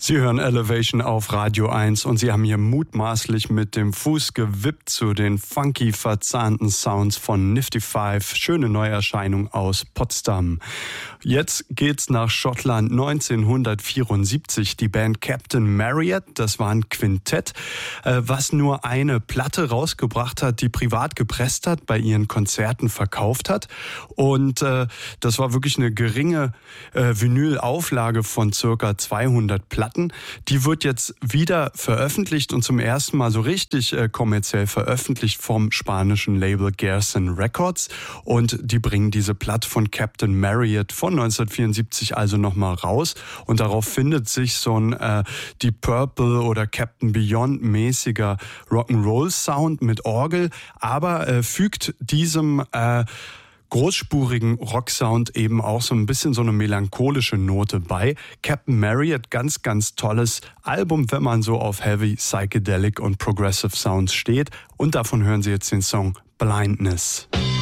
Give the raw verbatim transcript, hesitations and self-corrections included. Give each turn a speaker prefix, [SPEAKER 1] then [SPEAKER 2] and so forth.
[SPEAKER 1] Sie hören Elevation auf Radio eins und Sie haben hier mutmaßlich mit dem Fuß gewippt zu den funky, verzahnten Sounds von Nifty Five. Schöne Neuerscheinung aus Potsdam. Jetzt geht's nach Schottland neunzehnhundertvierundsiebzig. Die Band Captain Marriott, das war ein Quintett, was nur eine Platte rausgebracht hat, die privat gepresst hat, bei ihren Konzerten verkauft hat. Und äh, das war wirklich eine geringe äh, Vinylauflage von circa zweihundert Platten. Die wird jetzt wieder veröffentlicht und zum ersten Mal so richtig äh, kommerziell veröffentlicht vom spanischen Label Gerson Records. Und die bringen diese Platte von Captain Marriott von neunzehnhundertvierundsiebzig also nochmal raus. Und darauf findet sich so ein äh, Deep Purple oder Captain Beyond mäßiger Rock'n'Roll-Sound mit Orgel, aber äh, fügt diesem äh, großspurigen Rocksound eben auch so ein bisschen so eine melancholische Note bei. Captain Marriott, ganz, ganz tolles Album, wenn man so auf Heavy, Psychedelic und Progressive Sounds steht. Und davon hören Sie jetzt den Song Blindness.